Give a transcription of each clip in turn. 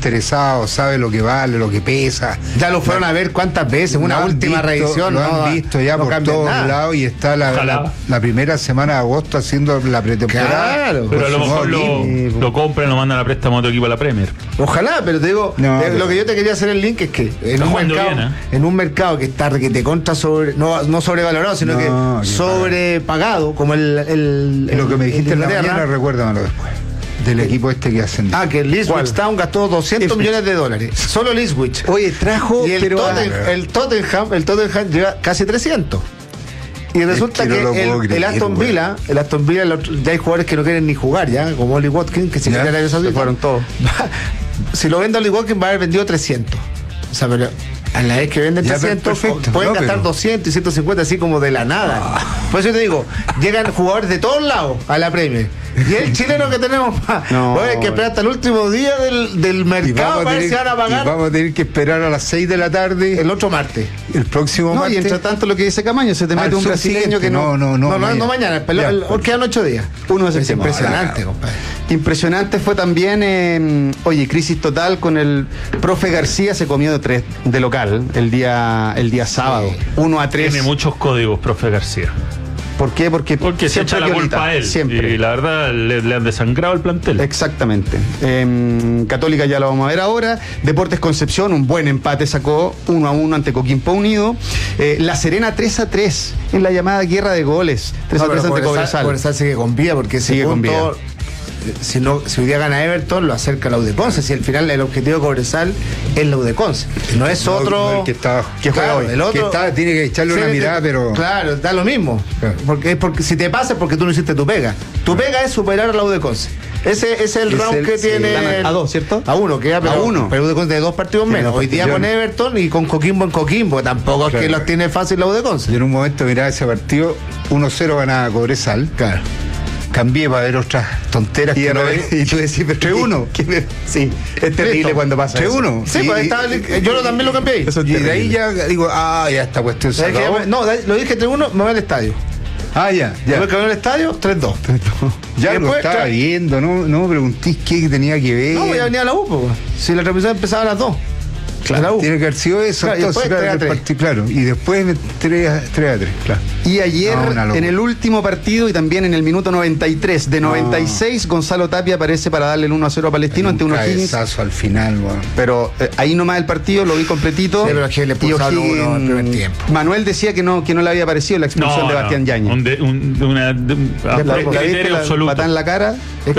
interesado, sabe lo que vale, lo que pesa. Ya lo fueron a ver cuántas veces, una última revisión. Lo han visto ya por todos lados y está la primera semana de agosto haciendo la pretemporada. Claro, pero a lo mejor lo compran, lo mandan a préstamo a otro equipo a la Premier. Ojalá, pero te digo, lo que yo te quería hacer el link es que en un mercado que está que te contra no sobrevalorado, sino que sobrepagado, como lo que me dijiste en la mañana, recuérdamelo después. Del equipo que hacen. Que el Ipswich Town gastó 200 millones de dólares. Solo el Ipswich. Oye, trajo. Y el Tottenham lleva casi 300. Y resulta que el Aston Villa, ya hay jugadores que no quieren ni jugar, ya, como Oli Watkins, que se fueron todos. Si lo vende Oli Watkins, va a haber vendido 300. O sea, pero a la vez que venden 300, pueden gastar 200 y 150 así como de la nada. Por eso te digo, llegan jugadores de todos lados a la Premier. Y el chileno que tenemos hay que esperar hasta el último día del mercado para ver si van a pagar. Y vamos a tener que esperar a las 6 de la tarde. El otro martes. El próximo martes. Y entre tanto lo que dice Camaño, se te mete un brasileño que no mañana. Quedan 8 días. Es impresionante, compadre. Impresionante fue también, crisis total con el profe García, se comió de local el día sábado. 1-3. Tiene muchos códigos, profe García. ¿Por qué? Porque se echa la culpa a él. Siempre. Y la verdad le han desangrado el plantel. Exactamente. Católica ya lo vamos a ver ahora. Deportes Concepción, un buen empate sacó 1-1 ante Coquimbo Unido. La Serena 3-3 en la llamada guerra de goles. 3-3 ante Cobresal. Cobresal sigue con vida porque sigue con vida. Si hoy día gana Everton, lo acerca a la U de Conce. Si al final el objetivo de Cobresal es la U de Conce, no es otro que juega hoy. El otro tiene que echarle una mirada, pero claro, da lo mismo. Claro. Porque si te pasa es porque tú no hiciste tu pega. Tu pega es superar a la U de Conce. Ese es el round que tiene a 2, ¿cierto? A 1, que ya a 1. Pero U de Conce de 2 partidos menos. Hoy día con Everton y con Coquimbo en Coquimbo. Tampoco es que los tiene fácil la U de Conce. Y en un momento miraba ese partido, 1-0 ganaba Cobresal. Claro. Cambié para ver otras tonteras y tú decís, pero 3-1. Sí, es terrible cuando pasa 3-1. Sí, pues yo también lo cambié. Y de ahí ya digo, ya esta cuestión se acabó. Lo dije 3-1, me voy al estadio. Ya. Después que voy al estadio, 3-2. Ya lo estaba viendo, no me preguntéis qué tenía que ver. No, ya venía a la U, pues. Si la transmisión empezaba a las 2. Claro, tiene que haber sido eso, claro, entonces, claro, y después 3-3, claro. Y ayer, en el último partido y también en el minuto 93 de 96, Gonzalo Tapia aparece para darle el 1-0 a Palestino ante unos Higgins. Al final, bueno. Pero ahí nomás el partido, lo vi completito. Sí, pero que le puso uno en primer tiempo. Manuel decía que no le había parecido la expulsión de Bastián Yáñez. Patá en la cara. Es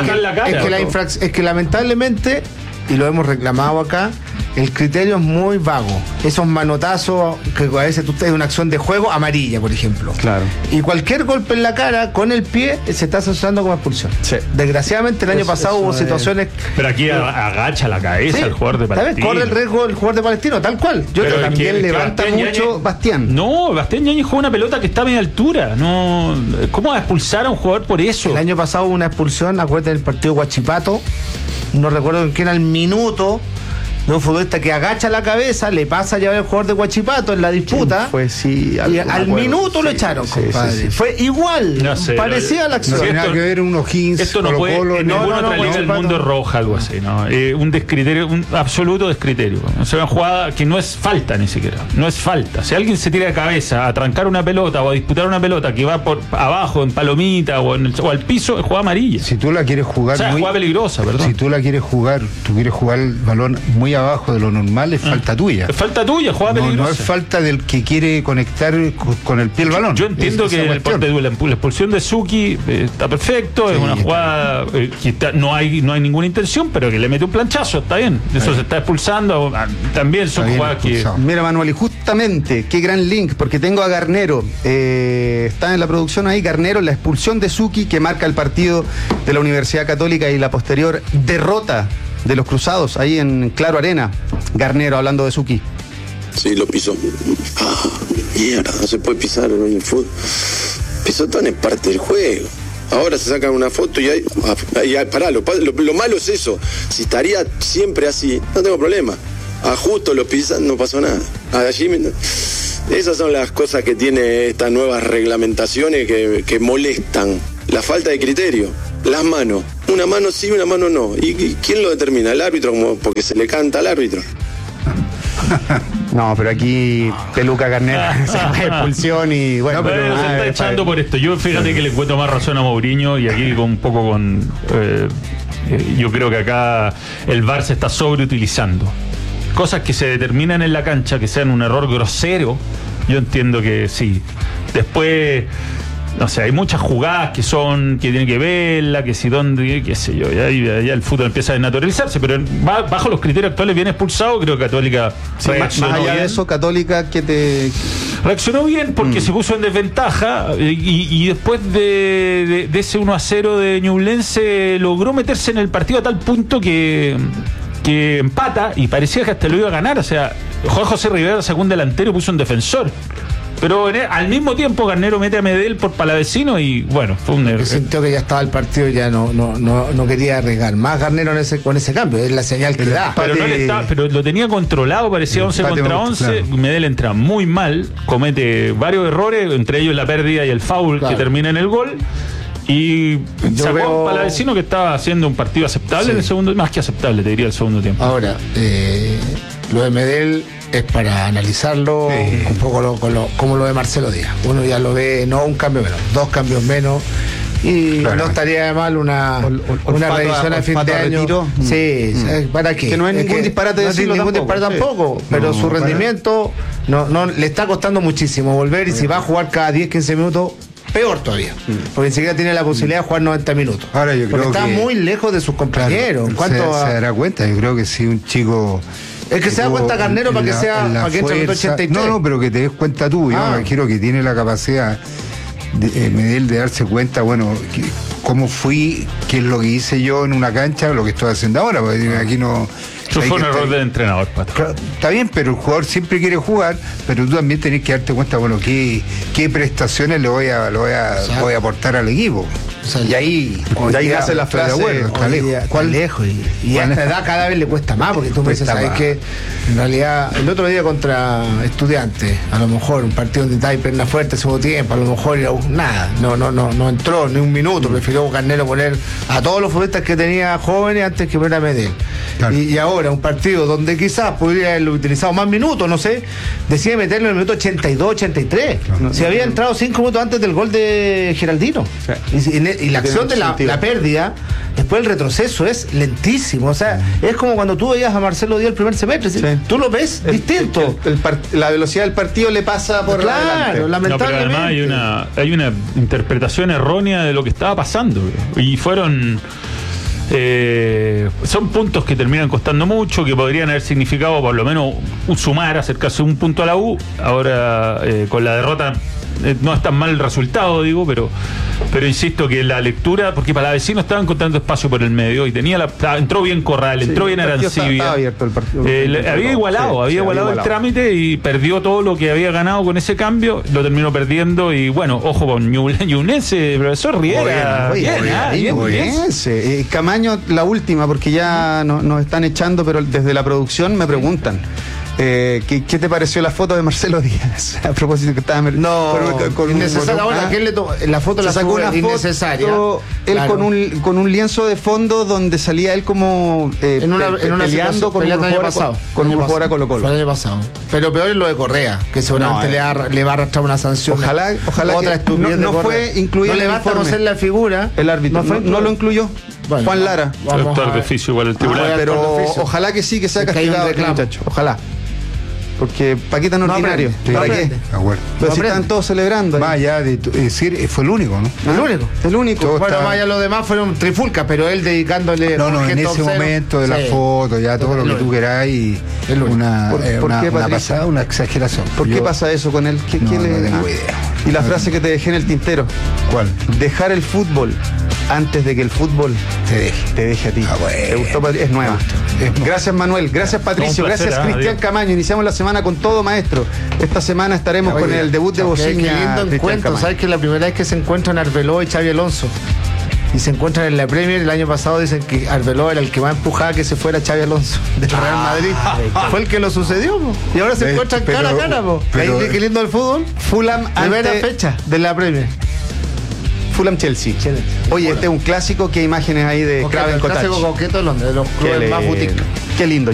que lamentablemente, y lo hemos reclamado acá, el criterio es muy vago. Esos manotazos que a veces tú estás en una acción de juego, amarilla, por ejemplo. Claro. Y cualquier golpe en la cara con el pie se está asociando como expulsión. Sí. Desgraciadamente el año pasado hubo situaciones. Pero aquí agacha la cabeza el jugador de Palestino. Corre el riesgo el jugador de Palestino, tal cual. Pero también levanta mucho Bastián. No, Bastián Yáñez juega una pelota que está a media altura. No, ¿cómo va a expulsar a un jugador por eso? El año pasado hubo una expulsión, acuérdate del partido Huachipato. No recuerdo en qué era el minuto. De un futbolista que agacha la cabeza, le pasa a llevar el jugador de Huachipato en la disputa. Y al minuto lo echaron, compadre. Sí. Fue igual, parecía la acción. No tiene nada que ver unos 15. Esto no puede, en ninguna otra liga del mundo es roja, algo así, ¿no? Un descriterio, un absoluto descriterio. O sea, una jugada que no es falta ni siquiera. No es falta. Si alguien se tira de cabeza a trancar una pelota o a disputar una pelota que va por abajo, en palomita o al piso, es jugada amarilla. Si tú la quieres jugar. Es jugada peligrosa, perdón. Si tú la quieres jugar, tú quieres jugar el balón muy abajo de lo normal, es falta tuya. Es falta tuya, jugada peligrosa. No es falta del que quiere conectar con el pie el balón. Yo entiendo que el parte de la expulsión de Suki está perfecto, es una jugada que no hay ninguna intención, pero que le mete un planchazo, está bien. Eso se está expulsando. También son jugadas que. Mira, Manuel, y justamente, qué gran link, porque tengo a Garnero, está en la producción ahí, Garnero, la expulsión de Suki que marca el partido de la Universidad Católica y la posterior derrota de los Cruzados, ahí en Claro Arena. Garnero hablando de Suki. Sí, lo pisó. Mierda, no se puede pisar en el fútbol. Pisotón es parte del juego. Ahora se sacan una foto y pará, lo malo es eso. Si estaría siempre así, no tengo problema. A justo lo pisan, no pasó nada. Allí, esas son las cosas que tiene estas nuevas reglamentaciones que molestan. La falta de criterio, las manos. Una mano sí, una mano no. ¿Y quién lo determina? El árbitro, como porque se le canta al árbitro. No, pero aquí Peluca Garnero expulsión y bueno. No, pero se está echando por esto. Yo fíjate que le encuentro más razón a Mourinho y aquí un poco con... yo creo que acá el VAR se está sobreutilizando. Cosas que se determinan en la cancha, que sean un error grosero, yo entiendo que sí. Después... No sé, hay muchas jugadas que tienen que verla, que si dónde, qué sé yo, ya el fútbol empieza a desnaturalizarse, pero bajo los criterios actuales bien expulsado, creo que Católica reaccionó más allá bien. De eso, Católica reaccionó bien porque se puso en desventaja y después de ese 1-0 de Ñublense logró meterse en el partido a tal punto que empata y parecía que hasta lo iba a ganar. O sea, Juan José Rivera sacó un delantero y puso un defensor. Pero al mismo tiempo Garnero mete a Medel por Palavecino y bueno, fue un error. Sintió que ya estaba el partido y ya no quería arriesgar más Garnero con ese cambio, es la señal que da. Pero lo tenía controlado, parecía 11 contra 11, claro. Medel entra muy mal, comete varios errores, entre ellos la pérdida y el foul, claro, que termina en el gol. Y sacó a Palavecino, que estaba haciendo un partido aceptable, sí, en el segundo, más que aceptable, te diría, el segundo tiempo. Ahora, lo de Medel es para analizarlo, sí, un poco como lo de Marcelo Díaz. Uno ya lo ve, no un cambio menos, 2 cambios menos. Y claro, no estaría de mal una revisión al fin de año. Retiro. Sí, ¿para qué? Que no es ningún disparate de decirlo tampoco. Disparate tampoco, pero no, su rendimiento no le está costando muchísimo volver, y si va a jugar cada 10-15 minutos, peor todavía, porque ni siquiera tiene la posibilidad de jugar 90 minutos. Ahora yo creo porque está muy lejos de sus compañeros. Claro, se dará cuenta, yo creo que si un chico... Es que se da cuenta Garnero para que entre el 83. No, pero que te des cuenta tú. Yo me quiero que tiene la capacidad Medel de darse cuenta, bueno, cómo fui, qué es lo que hice yo en una cancha, lo que estoy haciendo ahora, porque aquí no... Eso fue un error del entrenador, Pato. Está bien, pero el jugador siempre quiere jugar, pero tú también tenés que darte cuenta, bueno, qué prestaciones le voy a aportar al equipo. O sea, y ahí hace la frase, está lejos. ¿Cuál lejos? Y a esta edad cada vez le cuesta más, porque tú me dices, ¿sabes qué? En realidad, el otro día contra Estudiantes, a lo mejor un partido donde está perna fuerte, segundo tiempo, a lo mejor nada, no entró ni un minuto, prefirió Garnero poner a todos los futbolistas que tenía jóvenes antes que poner a Medel. Claro. Y ahora un partido donde quizás podría haberlo utilizado más minutos, no sé, decide meterlo en el minuto 82-83. Claro. Si había entrado 5 minutos antes del gol de Geraldino. Y la acción de la pérdida, después el retroceso es lentísimo. O sea, es como cuando tú veías a Marcelo Díaz el primer semestre. Sí. Tú lo ves distinto. La velocidad del partido le pasa por claro, lamentablemente. No, pero además hay una interpretación errónea de lo que estaba pasando. Y fueron... son puntos que terminan costando mucho, que podrían haber significado por lo menos sumar, acercarse un punto a la U. Ahora con la derrota no es tan mal el resultado, digo, pero insisto que la lectura, porque Palavecino estaba encontrando espacio por el medio y entró bien Corral, entró bien Arancibia, estaba abierto el partido, había igualado el trámite y perdió todo lo que había ganado con ese cambio, lo terminó perdiendo. Y bueno, ojo con Ñublense, profesor Riera, bien. Camaño, la última, porque ya nos están echando, pero desde la producción me preguntan. ¿Qué te pareció la foto de Marcelo Díaz? A propósito que estaba innecesaria. Ahora que la foto la sacó una innecesaria. Él claro, con un lienzo de fondo donde salía él como peleando con un jugador a Colo-Colo. Fue el año pasado. Pero peor es lo de Correa, que seguramente le va a arrastrar una sanción. Ojalá otra estupidez. No fue incluido. No le basta conocer la figura. El árbitro no lo incluyó. Bueno, Juan Lara. Doctor de oficio igual el tribunal. Pero ojalá que sí, que sea castigado el muchacho. Ojalá. Porque Paquita no ordinario. ¿Para qué? Pero si están todos celebrando. Más allá de decir, fue el único, ¿no? El único. Bueno, más allá los demás fueron trifulcas, pero él dedicándole. No, en ese momento de la foto, ya todo lo que tú queráis, una exageración. ¿Por qué pasa eso con él? No tengo idea. Y la frase que te dejé en el tintero. ¿Cuál? Dejar el fútbol antes de que el fútbol te deje a ti. Bueno. ¿Te gustó? Es nueva. Gracias, Manuel. Gracias, Patricio. Gracias, Cristian Camaño. Iniciamos la semana con todo, maestro. Esta semana estaremos con el debut de Bociña. Qué lindo encuentro. ¿Sabes que la primera vez que se encuentran Arbeloa y Xabi Alonso? Y se encuentran en la Premier. El año pasado dicen que Arbeloa era el que más empujaba que se fuera Xabi Alonso del Real Madrid. Fue el que lo sucedió, po. Y ahora se encuentran cara a cara, po. Qué lindo el fútbol. Fulham primera fecha de la Premier. Fulham-Chelsea. Oye, este es un clásico. ¿Qué imágenes hay de Craven Cottage? Clásico coqueto de Londres, de los clubes más boutique. Qué lindo.